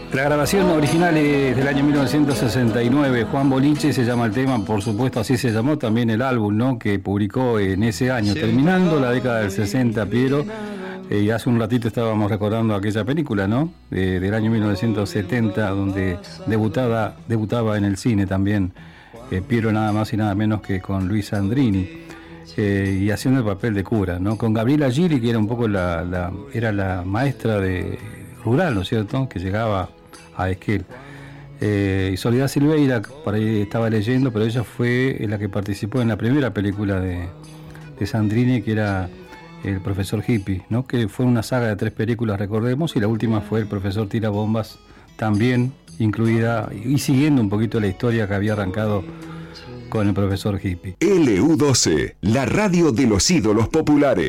La grabación original es del año 1969. Juan Boliche se llama el tema, por supuesto así se llamó también el álbum, ¿no?, que publicó en ese año, terminando la década del 60, Piero. Y hace un ratito estábamos recordando aquella película, ¿no?, del año 1970, donde debutaba en el cine también Piero, nada más y nada menos que con Luis Sandrini, y haciendo el papel de cura, ¿no?, con Gabriela Gili, que era un poco era la maestra de rural, ¿no es cierto?, que llegaba a Esquel. Y Soledad Silveira, por ahí estaba leyendo, pero ella fue la que participó en la primera película de Sandrini, que era El profesor hippie, ¿no?, que fue una saga de 3 películas, recordemos, y la última fue El profesor tirabombas, también incluida y siguiendo un poquito la historia que había arrancado con El profesor hippie. LU12, la radio de los ídolos populares.